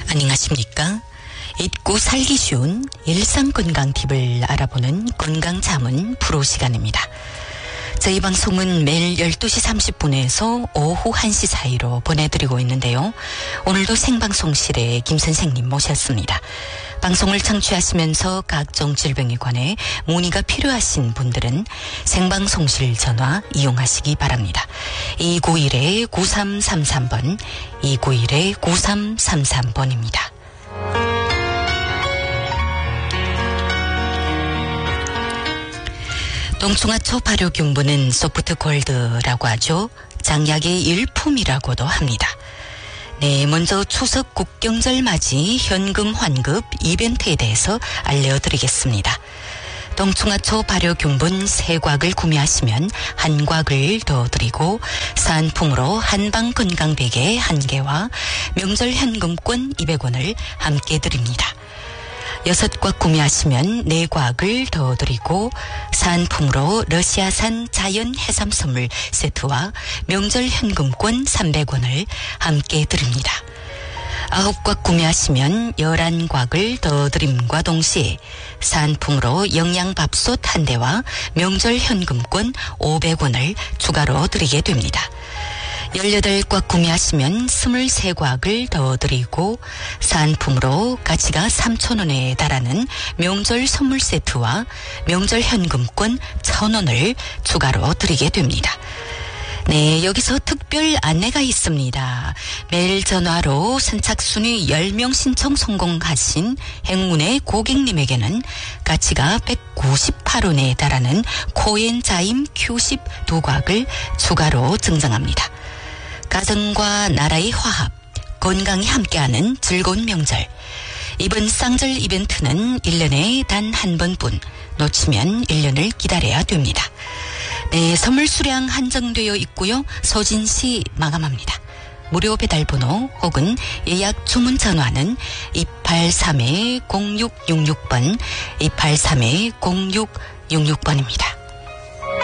안녕하십니까? 잊고 살기 쉬운 일상건강 팁을 알아보는 건강자문 프로 시간입니다. 저희 방송은 매일 12시 30분에서 오후 1시 사이로 보내드리고 있는데요. 오늘도 생방송실에 김 선생님 모셨습니다. 방송을 청취하시면서 각종 질병에 관해 문의가 필요하신 분들은 생방송실 전화 이용하시기 바랍니다. 291-9333번, 291-9333번입니다. 동충하초 발효균분은 소프트 골드라고 하죠. 장약의 일품이라고도 합니다. 네, 먼저 추석 국경절 맞이 현금 환급 이벤트에 대해서 알려드리겠습니다. 동충하초 발효균분 3곽을 구매하시면 1곽을 더 드리고 사은품으로 한방 건강베개 1개와 명절 현금권 200원을 함께 드립니다. 6곽 구매하시면 4곽을 더 드리고 사은품으로 러시아산 자연 해삼 선물 세트와 명절 현금권 300원을 함께 드립니다. 9곽 구매하시면 11곽을 더 드림과 동시에 사은품으로 영양밥솥 1대와 명절 현금권 500원을 추가로 드리게 됩니다. 18곽 구매하시면 23곽을 더 드리고 사은품으로 가치가 3,000원에 달하는 명절 선물 세트와 명절 현금권 1,000원을 추가로 드리게 됩니다. 네, 여기서 특별 안내가 있습니다. 매일 전화로 선착순위 10명 신청 성공하신 행운의 고객님에게는 가치가 198원에 달하는 코엔자임 Q10 2곽을 추가로 증정합니다. 가정과 나라의 화합, 건강이 함께하는 즐거운 명절. 이번 쌍절 이벤트는 1년에 단 한 번뿐, 놓치면 1년을 기다려야 됩니다. 네, 선물 수량 한정되어 있고요. 소진시 마감합니다. 무료 배달번호 혹은 예약 주문 전화는 283-0666번, 283-0666번입니다.